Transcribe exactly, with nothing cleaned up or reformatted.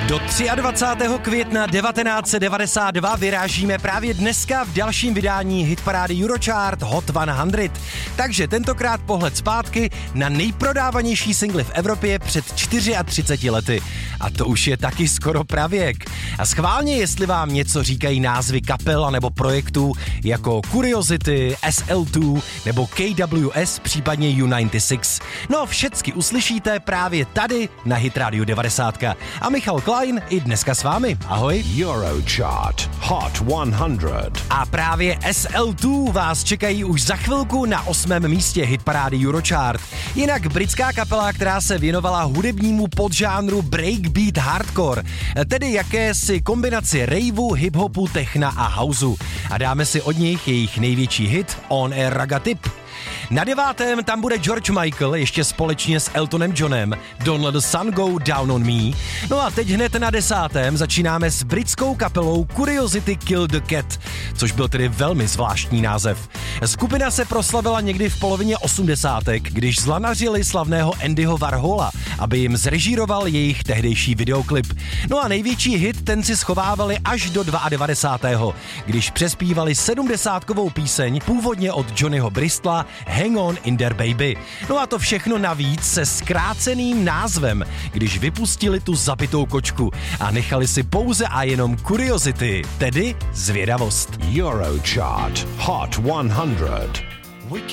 Do dvacátého třetího května devatenáct set devadesát dva vyrážíme právě dneska v dalším vydání hitparády Eurochart Hot sto. Takže tentokrát pohled zpátky na nejprodávanější singly v Evropě před třiceti čtyřmi lety. A to už je taky skoro pravěk. A schválně, jestli vám něco říkají názvy kapel nebo projektů jako Curiosity, S L dva nebo K W S, případně U devadesát šest. No, všecky uslyšíte právě tady na Hit Radio devadesát. A Michal Klein i dneska s vámi. Ahoj. Eurochart Hot sto. A právě S L dva vás čekají už za chvilku na osmém místě hitparády Eurochart. Jinak britská kapela, která se věnovala hudebnímu podžánru breakbeat hardcore, tedy jakési kombinaci raveu, hiphopu, techna a houseu. A dáme si od nich jejich největší hit On Air Raga Tip. Na devátém tam bude George Michael ještě společně s Eltonem Johnem Don't Let the Sun Go Down on Me. No a teď hned na desátém začínáme s britskou kapelou Curiosity Kill the Cat, což byl tedy velmi zvláštní název. Skupina se proslavila někdy v polovině osmdesátek, když zlanařili slavného Andyho Warhola, aby jim zrežíroval jejich tehdejší videoklip. No a největší hit ten si schovávali až do devadesátého druhého když přespívali sedmdesátkovou píseň původně od Johnnyho Bristola Hang On in There Baby. No a to všechno navíc se zkráceným názvem, když vypustili tu zabitou kočku a nechali si pouze a jenom Curiosity, tedy zvědavost. Eurochart Hot sto.